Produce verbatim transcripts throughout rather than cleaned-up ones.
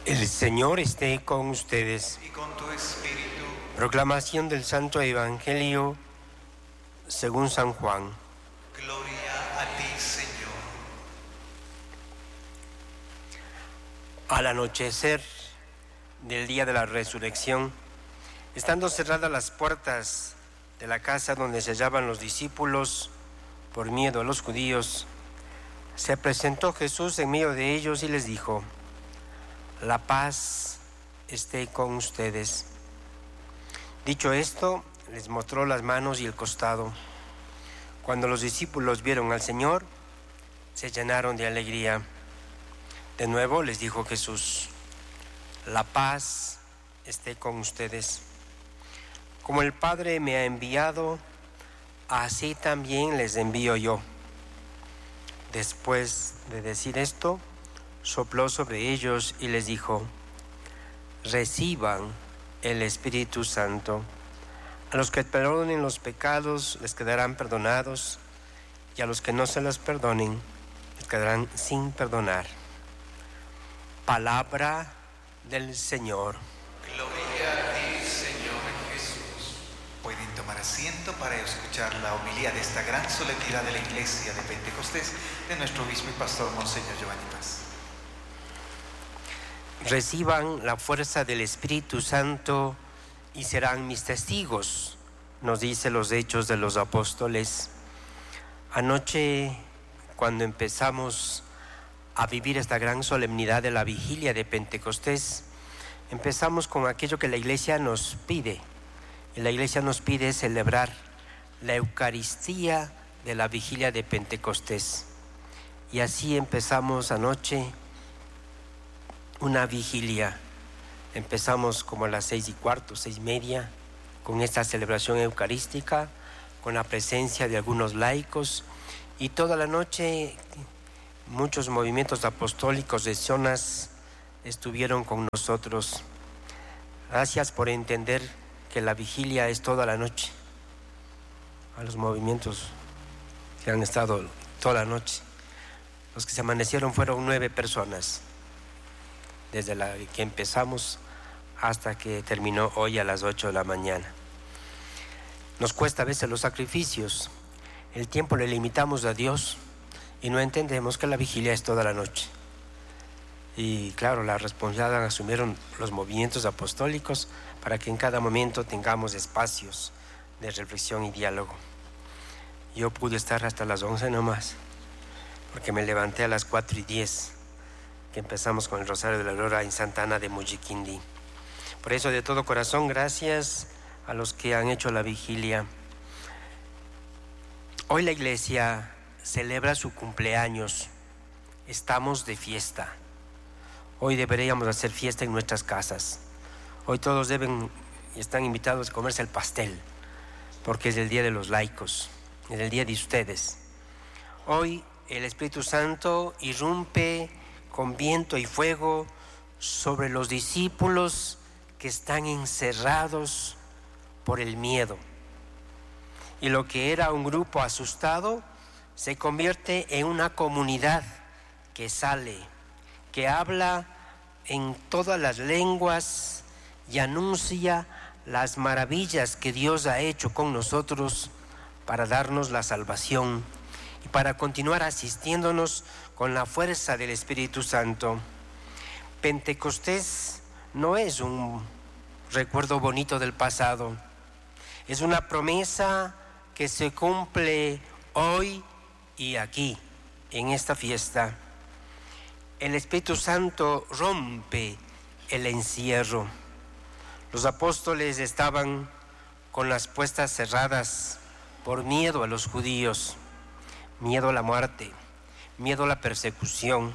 El Señor esté con ustedes. Y con tu espíritu. Proclamación del Santo Evangelio según San Juan. Gloria a ti, Señor. Al anochecer del día de la resurrección, estando cerradas las puertas de la casa donde se hallaban los discípulos por miedo a los judíos, se presentó Jesús en medio de ellos y les dijo: la paz esté con ustedes. Dicho esto, les mostró las manos y el costado. Cuando los discípulos vieron al Señor, se llenaron de alegría. De nuevo les dijo Jesús: la paz esté con ustedes. Como el Padre me ha enviado, así también les envío yo. Después de decir esto, sopló sobre ellos y les dijo: reciban el Espíritu Santo. A los que perdonen los pecados les quedarán perdonados, y a los que no se los perdonen les quedarán sin perdonar. Palabra del Señor. Gloria a ti, Señor Jesús. Pueden tomar asiento para escuchar la homilía de esta gran solemnidad de la Iglesia de Pentecostés de nuestro obispo y pastor Monseñor Giovanni Paz. Reciban la fuerza del Espíritu Santo y serán mis testigos, nos dice los Hechos de los Apóstoles. Anoche, cuando empezamos a vivir esta gran solemnidad de la vigilia de Pentecostés, empezamos con aquello que la Iglesia nos pide. Y la Iglesia nos pide celebrar la Eucaristía de la vigilia de Pentecostés. Y así empezamos anoche una vigilia. Empezamos como a las seis y cuarto, seis y media, con esta celebración eucarística, con la presencia de algunos laicos, y toda la noche muchos movimientos apostólicos de zonas estuvieron con nosotros. Gracias por entender que la vigilia es toda la noche. A los movimientos que han estado toda la noche. Los que se amanecieron fueron nueve personas, desde la que empezamos hasta que terminó hoy a las ocho de la mañana. Nos cuesta a veces los sacrificios, el tiempo le limitamos a Dios y no entendemos que la vigilia es toda la noche. Y claro, la responsabilidad asumieron los movimientos apostólicos para que en cada momento tengamos espacios de reflexión y diálogo. Yo pude estar hasta las once nomás, porque me levanté a las cuatro y diez, que empezamos con el Rosario de la Aurora en Santa Ana de Mojiquindí. Por eso, de todo corazón, gracias a los que han hecho la vigilia. Hoy la Iglesia celebra su cumpleaños. Estamos de fiesta. Hoy deberíamos hacer fiesta en nuestras casas. Hoy todos deben y están invitados a comerse el pastel, porque es el día de los laicos, es el día de ustedes. Hoy el Espíritu Santo irrumpe con viento y fuego sobre los discípulos que están encerrados por el miedo. Y lo que era un grupo asustado se convierte en una comunidad que sale, que habla en todas las lenguas y anuncia las maravillas que Dios ha hecho con nosotros para darnos la salvación y para continuar asistiéndonos con la fuerza del Espíritu Santo. Pentecostés no es un recuerdo bonito del pasado, es una promesa que se cumple hoy y aquí, en esta fiesta. El Espíritu Santo rompe el encierro. Los apóstoles estaban con las puertas cerradas por miedo a los judíos, miedo a la muerte, miedo a la persecución.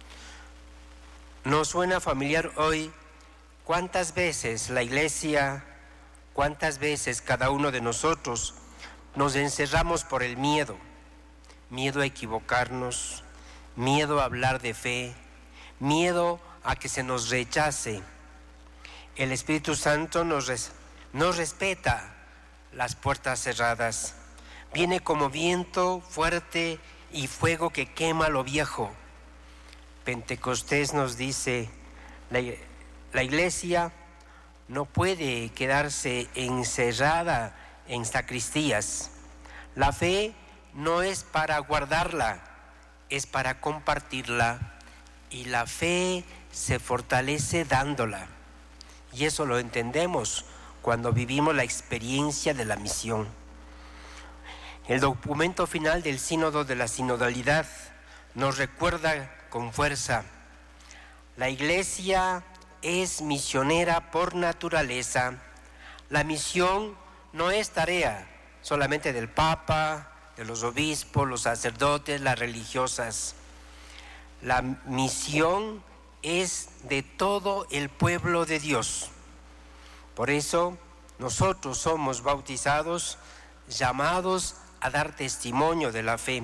¿Nos suena familiar hoy cuántas veces la Iglesia, cuántas veces cada uno de nosotros nos encerramos por el miedo? Miedo a equivocarnos, miedo a hablar de fe, miedo a que se nos rechace. El Espíritu Santo nos, res, nos respeta las puertas cerradas. Viene como viento fuerte y fuego que quema lo viejo. Pentecostés nos dice: La, la iglesia no puede quedarse encerrada en sacristías. La fe no es para guardarla, es para compartirla, y la fe se fortalece dándola. Y eso lo entendemos cuando vivimos la experiencia de la misión. El documento final del Sínodo de la Sinodalidad nos recuerda con fuerza: la Iglesia es misionera por naturaleza. La misión no es tarea solamente del Papa, de los obispos, los sacerdotes, las religiosas. La misión es de todo el pueblo de Dios. Por eso nosotros somos bautizados, llamados a dar testimonio de la fe.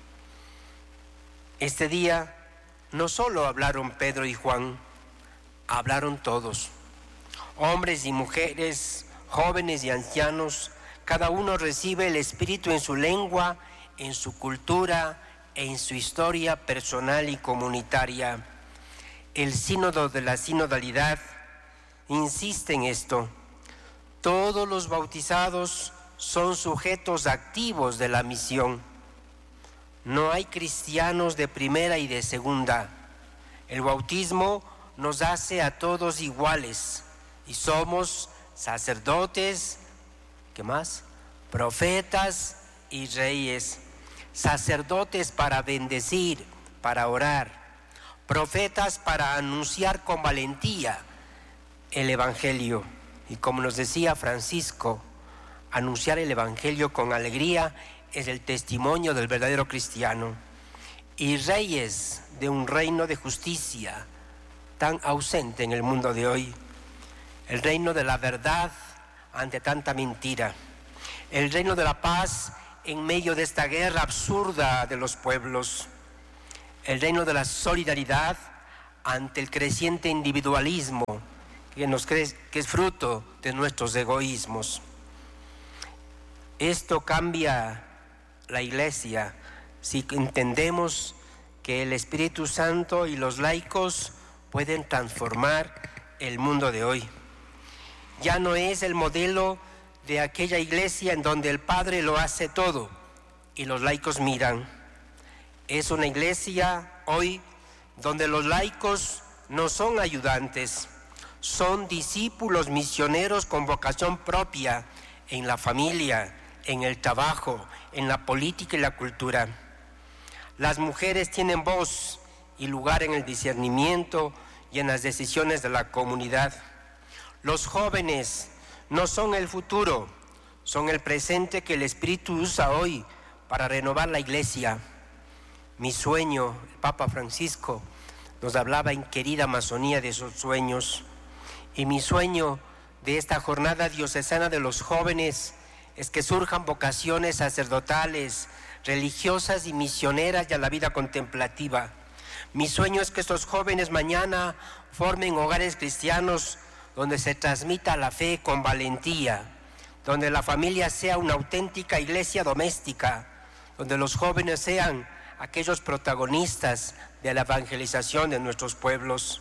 Este día no solo hablaron Pedro y Juan, hablaron todos, hombres y mujeres, jóvenes y ancianos. Cada uno recibe el Espíritu en su lengua, en su cultura, en su historia personal y comunitaria. El Sínodo de la Sinodalidad insiste en esto. Todos los bautizados son sujetos activos de la misión. No hay cristianos de primera y de segunda. El bautismo nos hace a todos iguales y somos sacerdotes, ¿qué más? Profetas y reyes. Sacerdotes para bendecir, para orar. Profetas para anunciar con valentía el Evangelio. Y como nos decía Francisco, anunciar el Evangelio con alegría es el testimonio del verdadero cristiano. Y reyes de un reino de justicia tan ausente en el mundo de hoy. El reino de la verdad ante tanta mentira. El reino de la paz en medio de esta guerra absurda de los pueblos. El reino de la solidaridad ante el creciente individualismo que, nos cree, que es fruto de nuestros egoísmos. Esto cambia la Iglesia si entendemos que el Espíritu Santo y los laicos pueden transformar el mundo de hoy. Ya no es el modelo de aquella iglesia en donde el Padre lo hace todo y los laicos miran. Es una iglesia hoy donde los laicos no son ayudantes, son discípulos misioneros con vocación propia en la familia, en el trabajo, en la política y la cultura. Las mujeres tienen voz y lugar en el discernimiento y en las decisiones de la comunidad. Los jóvenes no son el futuro, son el presente que el Espíritu usa hoy para renovar la iglesia. Mi sueño, el Papa Francisco nos hablaba en querida Amazonía de sus sueños, y mi sueño de esta jornada diocesana de los jóvenes es que surjan vocaciones sacerdotales, religiosas y misioneras y a la vida contemplativa. Mi sueño es que estos jóvenes mañana formen hogares cristianos donde se transmita la fe con valentía, donde la familia sea una auténtica iglesia doméstica, donde los jóvenes sean aquellos protagonistas de la evangelización de nuestros pueblos.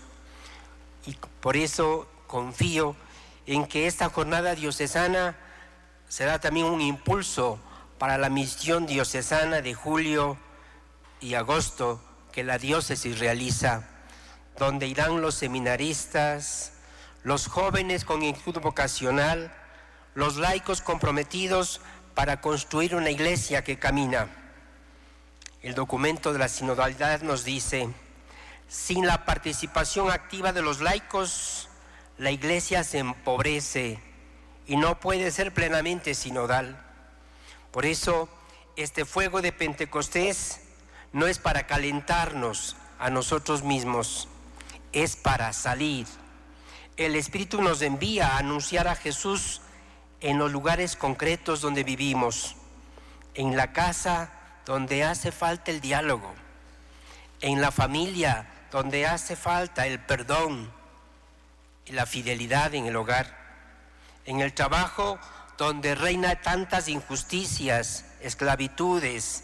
Y por eso confío en que esta jornada diocesana será también un impulso para la misión diocesana de julio y agosto que la diócesis realiza, donde irán los seminaristas, los jóvenes con inquietud vocacional, los laicos comprometidos para construir una iglesia que camina. El documento de la sinodalidad nos dice: sin la participación activa de los laicos, la iglesia se empobrece y no puede ser plenamente sinodal. Por eso, este fuego de Pentecostés no es para calentarnos a nosotros mismos, es para salir. El Espíritu nos envía a anunciar a Jesús en los lugares concretos donde vivimos, en la casa donde hace falta el diálogo, en la familia donde hace falta el perdón y la fidelidad en el hogar, en el trabajo donde reina tantas injusticias, esclavitudes,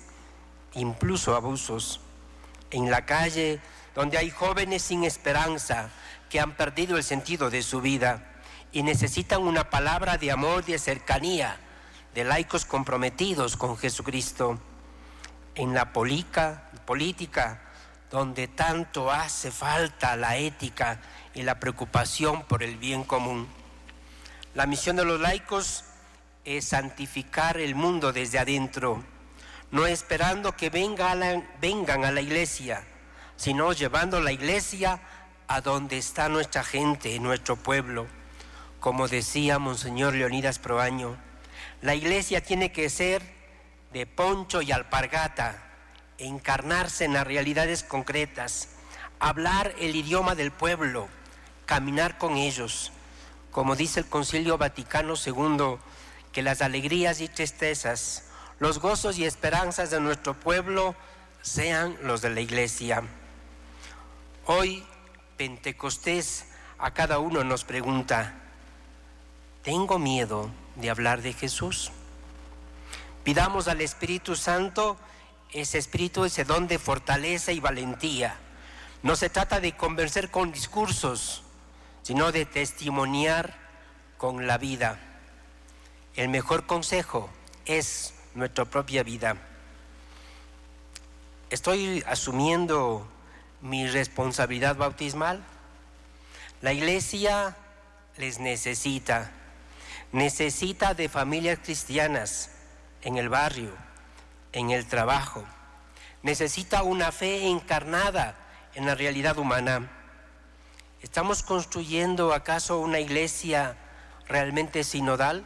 incluso abusos, en la calle donde hay jóvenes sin esperanza, que han perdido el sentido de su vida y necesitan una palabra de amor, de cercanía, de laicos comprometidos con Jesucristo. En la política, política, donde tanto hace falta la ética y la preocupación por el bien común. La misión de los laicos es santificar el mundo desde adentro, no esperando que venga a la, vengan a la iglesia, sino llevando la iglesia a donde está nuestra gente, nuestro pueblo. Como decía Monseñor Leonidas Proaño, la iglesia tiene que ser de poncho y alpargata, encarnarse en las realidades concretas, hablar el idioma del pueblo, caminar con ellos. Como dice el Concilio Vaticano segundo, que las alegrías y tristezas, los gozos y esperanzas de nuestro pueblo sean los de la iglesia. Hoy, Pentecostés, a cada uno nos pregunta: ¿tengo miedo de hablar de Jesús? Pidamos al Espíritu Santo ese espíritu, ese don de fortaleza y valentía. No se trata de convencer con discursos, sino de testimoniar con la vida. El mejor consejo es nuestra propia vida. ¿Estoy asumiendo mi responsabilidad bautismal? La iglesia les necesita, necesita de familias cristianas en el barrio, en el trabajo. Necesita una fe encarnada en la realidad humana. ¿Estamos construyendo acaso una iglesia realmente sinodal,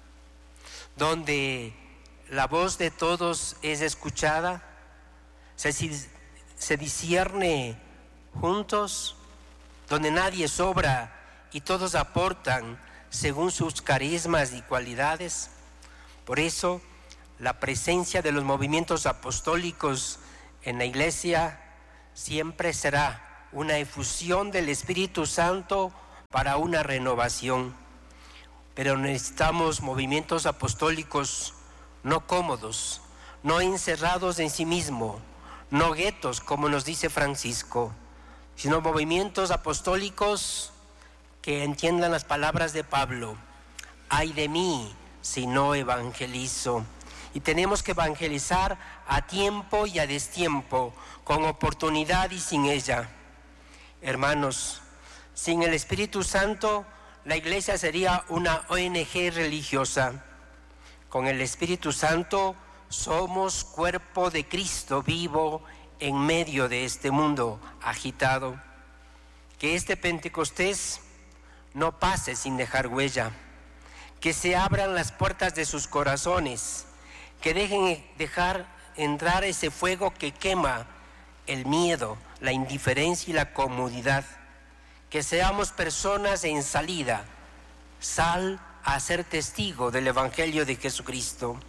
donde la voz de todos es escuchada, se, se discierne juntos, donde nadie sobra y todos aportan según sus carismas y cualidades? Por eso, la presencia de los movimientos apostólicos en la iglesia siempre será una efusión del Espíritu Santo para una renovación. Pero necesitamos movimientos apostólicos no cómodos, no encerrados en sí mismo, no guetos, como nos dice Francisco, sino movimientos apostólicos que entiendan las palabras de Pablo: ay de mí si no evangelizo. Y tenemos que evangelizar a tiempo y a destiempo, con oportunidad y sin ella. Hermanos, sin el Espíritu Santo, la iglesia sería una O N G religiosa. Con el Espíritu Santo somos cuerpo de Cristo vivo en medio de este mundo agitado. Que este Pentecostés no pase sin dejar huella, que se abran las puertas de sus corazones, que dejen dejar entrar ese fuego que quema el miedo, la indiferencia y la comodidad. Que seamos personas en salida, sal a ser testigo del Evangelio de Jesucristo.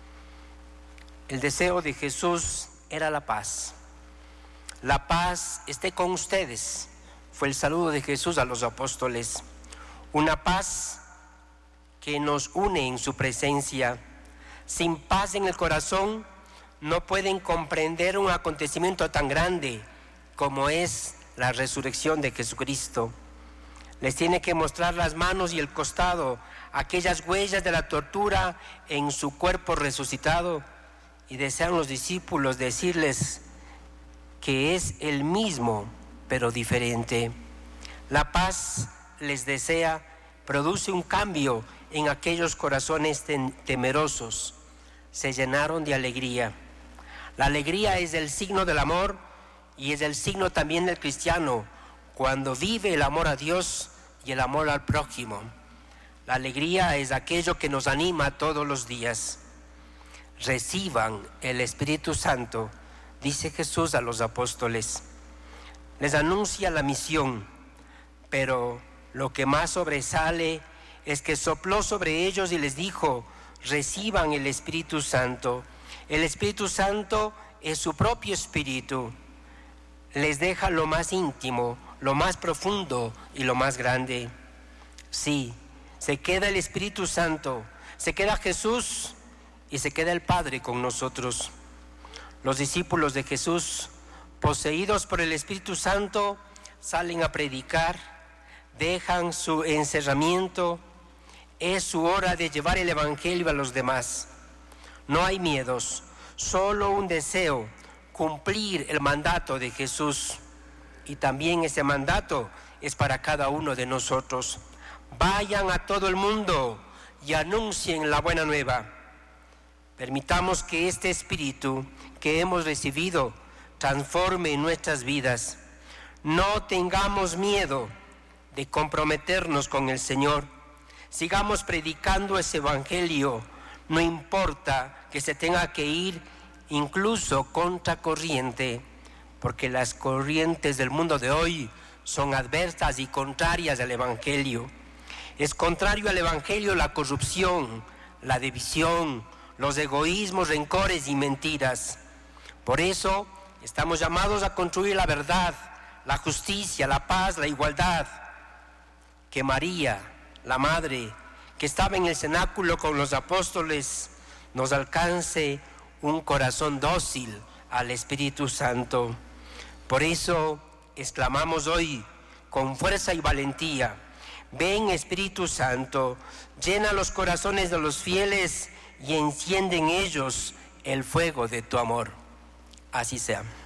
El deseo de Jesús era la paz. La paz esté con ustedes, fue el saludo de Jesús a los apóstoles. Una paz que nos une en su presencia. Sin paz en el corazón no pueden comprender un acontecimiento tan grande como es la resurrección de Jesucristo. Les tiene que mostrar las manos y el costado, aquellas huellas de la tortura en su cuerpo resucitado, y desean los discípulos decirles que es el mismo pero diferente. La paz, les desea, produce un cambio en aquellos corazones temerosos. Se llenaron de alegría. La alegría es el signo del amor y es el signo también del cristiano, cuando vive el amor a Dios y el amor al prójimo. La alegría es aquello que nos anima todos los días. Reciban el Espíritu Santo, dice Jesús a los apóstoles. Les anuncia la misión, pero lo que más sobresale es que sopló sobre ellos y les dijo: reciban el Espíritu Santo. El Espíritu Santo es su propio espíritu. Les deja lo más íntimo, lo más profundo y lo más grande. Sí, se queda el Espíritu Santo, se queda Jesús y se queda el Padre con nosotros. Los discípulos de Jesús, poseídos por el Espíritu Santo, salen a predicar, dejan su encerramiento. Es su hora de llevar el Evangelio a los demás. No hay miedos, solo un deseo, cumplir el mandato de Jesús. Y también ese mandato es para cada uno de nosotros. Vayan a todo el mundo y anuncien la buena nueva. Permitamos que este espíritu que hemos recibido transforme nuestras vidas. No tengamos miedo de comprometernos con el Señor. Sigamos predicando ese Evangelio, no importa que se tenga que ir incluso contra corriente, porque las corrientes del mundo de hoy son adversas y contrarias al Evangelio. Es contrario al Evangelio la corrupción, la división, los egoísmos, rencores y mentiras. Por eso estamos llamados a construir la verdad, la justicia, la paz, la igualdad. Que María, la Madre, que estaba en el cenáculo con los apóstoles, nos alcance un corazón dócil al Espíritu Santo. Por eso exclamamos hoy con fuerza y valentía: ven, Espíritu Santo, llena los corazones de los fieles y enciende en ellos el fuego de tu amor. Así sea.